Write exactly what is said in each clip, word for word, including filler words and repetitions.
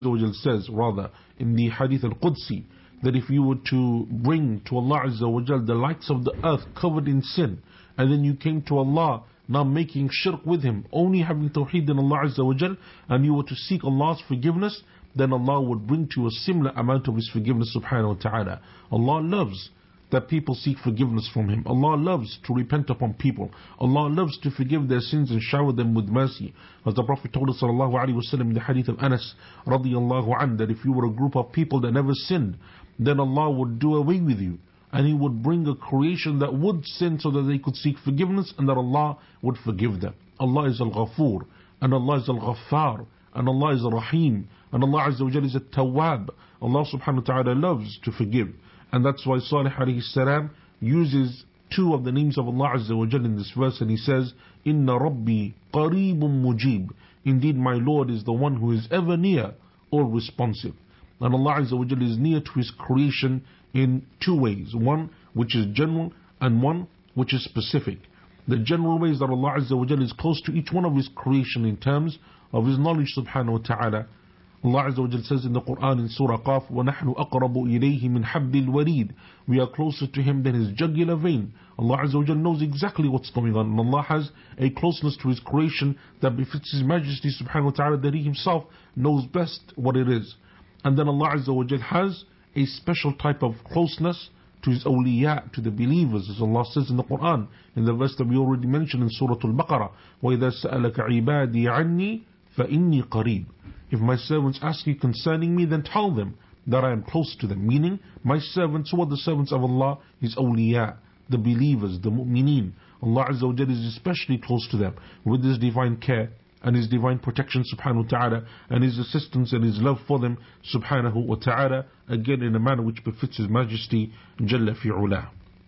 says, rather, in the Hadith al-Qudsi, that if you were to bring to Allah Azza wa Jal the likes of the earth covered in sin, and then you came to Allah now making shirk with Him, only having tawheed in Allah Azza wa Jal, and you were to seek Allah's forgiveness, then Allah would bring to you a similar amount of His forgiveness subhanahu wa ta'ala. Allah loves that people seek forgiveness from Him. Allah loves to repent upon people. Allah loves to forgive their sins and shower them with mercy. As the Prophet told us sallallahu alaihi wasallam in the hadith of Anas radiyallahu anhu, that if you were a group of people that never sinned, then Allah would do away with you, and He would bring a creation that would sin so that they could seek forgiveness, and that Allah would forgive them. Allah is Al-Ghafoor, and Allah is Al-Ghaffar, and Allah is Al-Rahim, and Allah Azza wa Jalla is Al-Tawwab. Allah subhanahu wa ta'ala loves to forgive. And that's why Salih alayhi salam uses two of the names of Allah Azza wa Jalla in this verse, and he says, Inna Rabbi qareebun mujib. Indeed, my Lord is the one who is ever near or responsive. And Allah Azza wa Jalla is near to His creation in two ways. One which is general, and one which is specific. The general way is that Allah Azza wa Jalla is close to each one of His creation in terms of His knowledge subhanahu wa ta'ala. Allah Azza wa Jalla says in the Quran in Surah Qaf, وَنَحْنُ أَقْرَبُ إِلَيْهِ مِنْ حَبِّ الْوَرِيدِ. We are closer to Him than His jugular vein. Allah Azza wa Jalla knows exactly what's going on, and Allah has a closeness to His creation that befits His Majesty subhanahu wa ta'ala, that He Himself knows best what it is. And then Allah Azza wa Jalla has a special type of closeness to His awliya, to the believers, as Allah says in the Quran, in the verse that we already mentioned in Surah Al-Baqarah, وَإِذَا سَأَلَكَ عِبَادِي عَنِّي فَإِنِّي قَرِيبٌ. If my servants ask you concerning me, then tell them that I am close to them. Meaning, my servants, who are the servants of Allah, His awliya, the believers, the mu'mineen. Allah Azza wa Jalla is especially close to them with His divine care and His divine protection subhanahu wa ta'ala, and His assistance and His love for them subhanahu wa ta'ala, again in a manner which befits His Majesty Jalla fi'ula.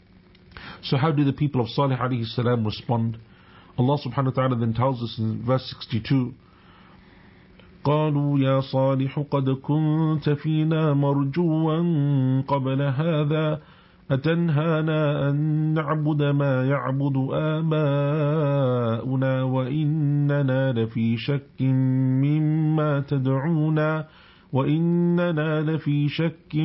So how do the people of Salih alayhi salam respond? Allah subhanahu wa ta'ala then tells us in verse sixty-two, قالوا يا صالح قد كنت فينا مرجوا قبل هذا أتنهانا أن نعبد ما يعبد آباؤنا وإننا لفي شك مما تدعونا وإننا لفي شك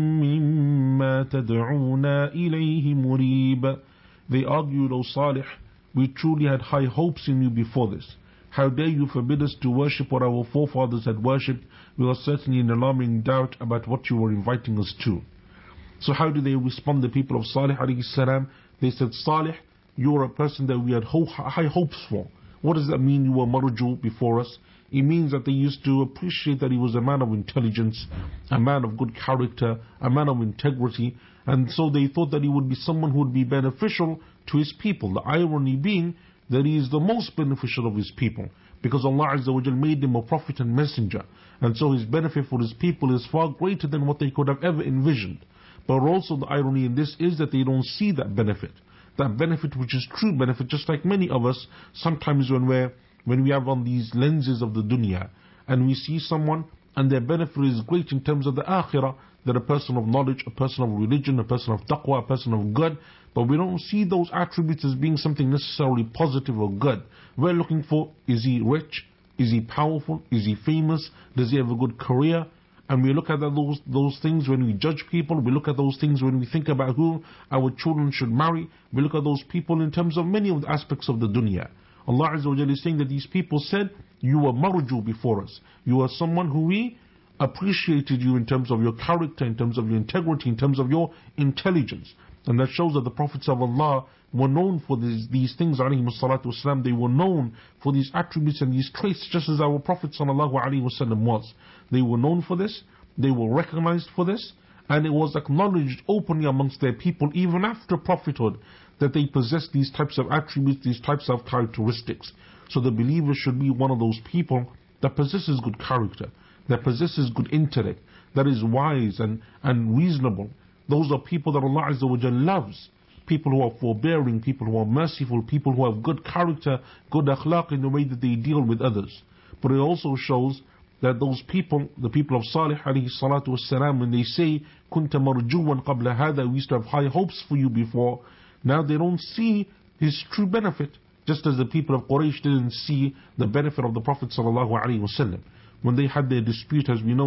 مما تدعونا إليه مريب. They argued, O Salih, we truly had high hopes in you before this. How dare you forbid us to worship what our forefathers had worshipped? We are certainly in alarming doubt about what you were inviting us to. So how do they respond, the people of Salih alayhi salam? They said, Salih, you are a person that we had ho- high hopes for. What does that mean, you were marju before us? It means that they used to appreciate that he was a man of intelligence, a man of good character, a man of integrity, and so they thought that he would be someone who would be beneficial to his people. The irony being that he is the most beneficial of his people, because Allah Azza wa Jal made him a prophet and messenger, and so his benefit for his people is far greater than what they could have ever envisioned. But also the irony in this is that they don't see that benefit, that benefit which is true benefit, just like many of us sometimes when we're when we have on these lenses of the dunya, and we see someone and their benefit is great in terms of the akhirah, that a person of knowledge, a person of religion, a person of taqwa, a person of good, but we don't see those attributes as being something necessarily positive or good. We're looking for, is he rich? Is he powerful? Is he famous? Does he have a good career? And we look at those those things when we judge people. We look at those things when we think about who our children should marry. We look at those people in terms of many of the aspects of the dunya. Allah Azza wa Jalla is saying that these people said, you were marju before us. You are someone who we appreciated you in terms of your character, in terms of your integrity, in terms of your intelligence. And that shows that the prophets of Allah were known for these, these things, alayhi salatu wasalam. They were known for these attributes and these traits, just as our Prophet sallallahu alayhi wasallam was. They were known for this, they were recognized for this, and it was acknowledged openly amongst their people, even after prophethood, that they possessed these types of attributes, these types of characteristics. So the believer should be one of those people that possesses good character, that possesses good intellect, that is wise and, and reasonable. Those are people that Allah Azza wa Jalla loves. People who are forbearing, people who are merciful, people who have good character, good akhlaq in the way that they deal with others. But it also shows that those people, the people of Salih alayhi salatu wassalam, when they say, Kunta marjuwan qabla hada, we used to have high hopes for you before, now they don't see his true benefit, just as the people of Quraysh didn't see the benefit of the Prophet sallallahu alaihi wasallam. When they had their dispute, as we know,